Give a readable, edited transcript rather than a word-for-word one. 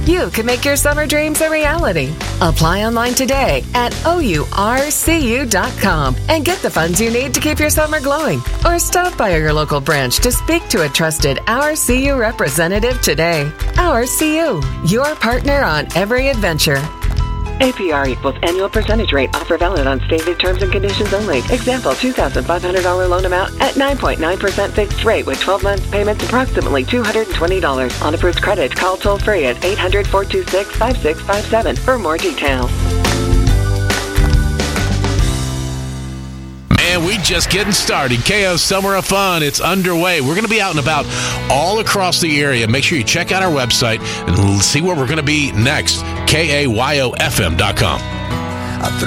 you can make your summer dreams a reality. Apply online today at OURCU.com and get the funds you need to keep your summer glowing. Or stop by your local branch to speak to a trusted OurCU representative today. OurCU, your partner on every adventure. APR equals annual percentage rate. Offer valid on stated terms and conditions only. Example, $2,500 loan amount at 9.9% fixed rate with 12 months payments approximately $220. On approved credit, call toll free at 800-426-5657 for more details. And we just getting started. KO's Summer of Fun. It's underway. We're going to be out and about all across the area. Make sure you check out our website and see where we're going to be next. KAYOFM.com.